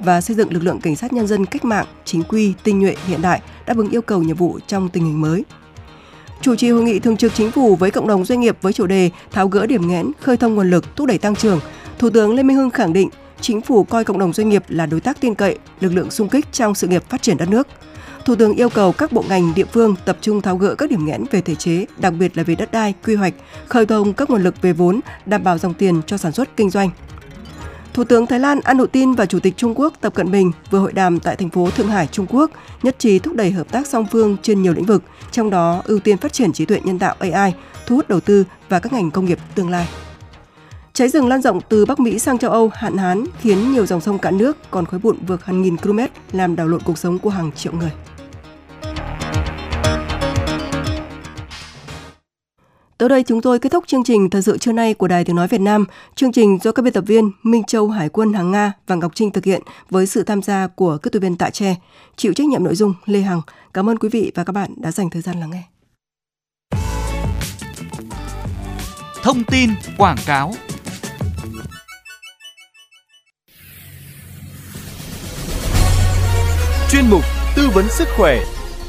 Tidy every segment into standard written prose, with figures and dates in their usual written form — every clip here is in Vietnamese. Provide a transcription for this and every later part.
và xây dựng lực lượng cảnh sát nhân dân cách mạng, chính quy, tinh nhuệ, hiện đại, đáp ứng yêu cầu nhiệm vụ trong tình hình mới. Chủ trì hội nghị thường trực Chính phủ với cộng đồng doanh nghiệp với chủ đề tháo gỡ điểm nghẽn, khơi thông nguồn lực, thúc đẩy tăng trưởng, Thủ tướng Lê Minh Hưng khẳng định Chính phủ coi cộng đồng doanh nghiệp là đối tác tin cậy, lực lượng xung kích trong sự nghiệp phát triển đất nước. Thủ tướng yêu cầu các bộ ngành, địa phương tập trung tháo gỡ các điểm nghẽn về thể chế, đặc biệt là về đất đai, quy hoạch, khơi thông các nguồn lực về vốn, đảm bảo dòng tiền cho sản xuất kinh doanh. Thủ tướng Thái Lan An Nụ Tin và Chủ tịch Trung Quốc Tập Cận Bình vừa hội đàm tại thành phố Thượng Hải, Trung Quốc, nhất trí thúc đẩy hợp tác song phương trên nhiều lĩnh vực, trong đó ưu tiên phát triển trí tuệ nhân tạo AI, thu hút đầu tư và các ngành công nghiệp tương lai. Cháy rừng lan rộng từ Bắc Mỹ sang châu Âu, hạn hán khiến nhiều dòng sông cạn nước, còn khói bụi vượt hàng nghìn km làm đảo lộn cuộc sống của hàng triệu người. Tới đây chúng tôi kết thúc chương trình Thời sự trưa nay của Đài Tiếng nói Việt Nam. Chương trình do các biên tập viên Minh Châu, Hải Quân, Hằng Nga và Ngọc Trinh thực hiện với sự tham gia của kỹ thuật viên Tạ Tre. Chịu trách nhiệm nội dung Lê Hằng. Cảm ơn quý vị và các bạn đã dành thời gian lắng nghe. Thông tin quảng cáo. Chuyên mục tư vấn sức khỏe.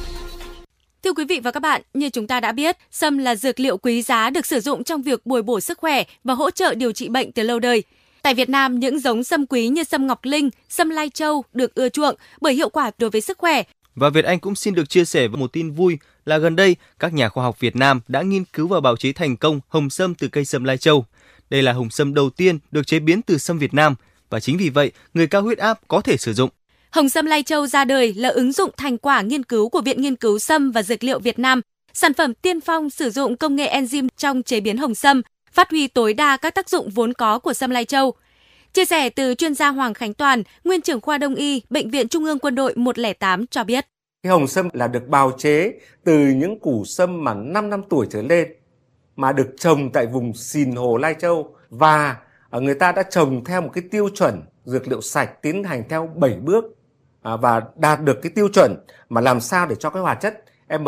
Thưa quý vị và các bạn, như chúng ta đã biết, sâm là dược liệu quý giá được sử dụng trong việc bồi bổ sức khỏe và hỗ trợ điều trị bệnh từ lâu đời. Tại Việt Nam, những giống sâm quý như sâm Ngọc Linh, sâm Lai Châu được ưa chuộng bởi hiệu quả đối với sức khỏe. Và Việt Anh cũng xin được chia sẻ một tin vui là gần đây, các nhà khoa học Việt Nam đã nghiên cứu và bào chế thành công hồng sâm từ cây sâm Lai Châu. Đây là hồng sâm đầu tiên được chế biến từ sâm Việt Nam và chính vì vậy, người cao huyết áp có thể sử dụng. Hồng sâm Lai Châu ra đời là ứng dụng thành quả nghiên cứu của Viện Nghiên cứu Sâm và Dược liệu Việt Nam, sản phẩm tiên phong sử dụng công nghệ enzyme trong chế biến hồng sâm, phát huy tối đa các tác dụng vốn có của sâm Lai Châu. Chia sẻ từ chuyên gia Hoàng Khánh Toàn, nguyên trưởng khoa Đông y, Bệnh viện Trung ương Quân đội 108 cho biết. Cái hồng sâm là được bào chế từ những củ sâm mà 5 năm tuổi trở lên mà được trồng tại vùng Sìn Hồ Lai Châu, và người ta đã trồng theo một cái tiêu chuẩn dược liệu sạch, tiến hành theo 7 bước và đạt được cái tiêu chuẩn mà làm sao để cho cái hoạt chất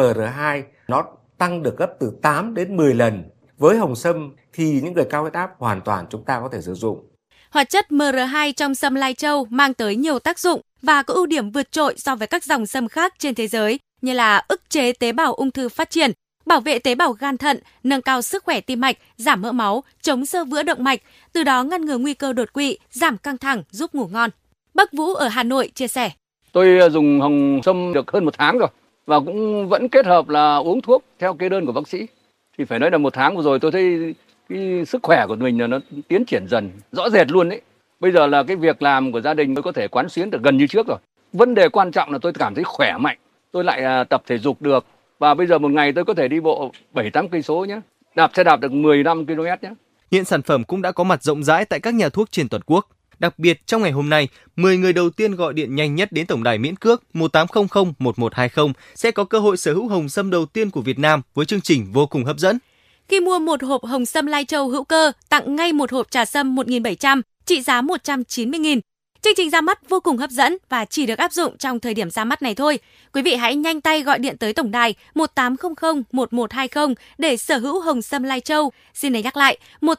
MR2 nó tăng được gấp từ 8 đến 10 lần. Với hồng sâm thì những người cao huyết áp hoàn toàn chúng ta có thể sử dụng. Hoạt chất MR2 trong sâm Lai Châu mang tới nhiều tác dụng và có ưu điểm vượt trội so với các dòng sâm khác trên thế giới, như là ức chế tế bào ung thư phát triển, bảo vệ tế bào gan thận, nâng cao sức khỏe tim mạch, giảm mỡ máu, chống xơ vữa động mạch, từ đó ngăn ngừa nguy cơ đột quỵ, giảm căng thẳng, giúp ngủ ngon. Bác Vũ ở Hà Nội chia sẻ. Tôi dùng hồng sâm được hơn 1 tháng rồi và cũng vẫn kết hợp là uống thuốc theo kê đơn của bác sĩ. Thì phải nói là 1 tháng vừa rồi tôi thấy cái sức khỏe của mình là nó tiến triển dần, rõ rệt luôn đấy. Bây giờ là cái việc làm của gia đình tôi có thể quán xuyến được gần như trước rồi. Vấn đề quan trọng là tôi cảm thấy khỏe mạnh, tôi lại tập thể dục được. Và bây giờ một ngày tôi có thể đi bộ 7-8 cây số nhé, đạp xe đạp được 15 km nhé. Hiện sản phẩm cũng đã có mặt rộng rãi tại các nhà thuốc trên toàn quốc. Đặc biệt, trong ngày hôm nay, 10 người đầu tiên gọi điện nhanh nhất đến tổng đài miễn cước 1800 1120 sẽ có cơ hội sở hữu hồng sâm đầu tiên của Việt Nam với chương trình vô cùng hấp dẫn. Khi mua một hộp hồng sâm Lai Châu hữu cơ, tặng ngay một hộp trà sâm 1.700, trị giá 190.000. Chương trình ra mắt vô cùng hấp dẫn và chỉ được áp dụng trong thời điểm ra mắt này thôi. Quý vị hãy nhanh tay gọi điện tới tổng đài 1800 1120 để sở hữu hồng sâm Lai Châu. Xin nhắc lại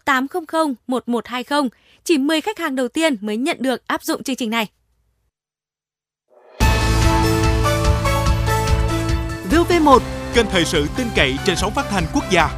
1800 1120. Chỉ 10 khách hàng đầu tiên mới nhận được áp dụng chương trình này. VOV1, kênh thời sự tin cậy trên sóng phát thanh quốc gia.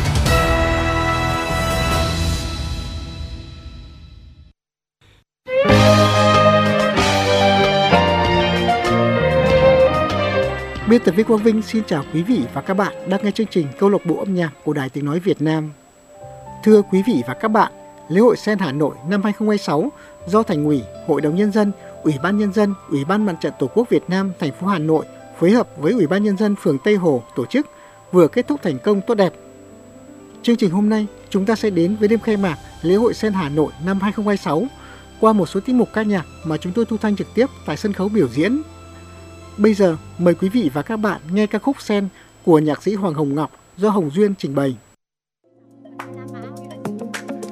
Biên tập viên Quang Vinh xin chào quý vị và các bạn đang nghe chương trình Câu lạc bộ âm nhạc của Đài Tiếng nói Việt Nam. Thưa quý vị và các bạn, lễ hội Sen Hà Nội năm 2026 do Thành ủy, Hội đồng Nhân dân, Ủy ban Nhân dân, Ủy ban Mặt trận Tổ quốc Việt Nam thành phố Hà Nội phối hợp với Ủy ban Nhân dân phường Tây Hồ tổ chức vừa kết thúc thành công tốt đẹp. Chương trình hôm nay chúng ta sẽ đến với đêm khai mạc lễ hội Sen Hà Nội năm 2026 qua một số tiết mục ca nhạc mà chúng tôi thu thanh trực tiếp tại sân khấu biểu diễn. Bây giờ mời quý vị và các bạn nghe ca khúc Sen của nhạc sĩ Hoàng Hồng Ngọc do Hồng Duyên trình bày.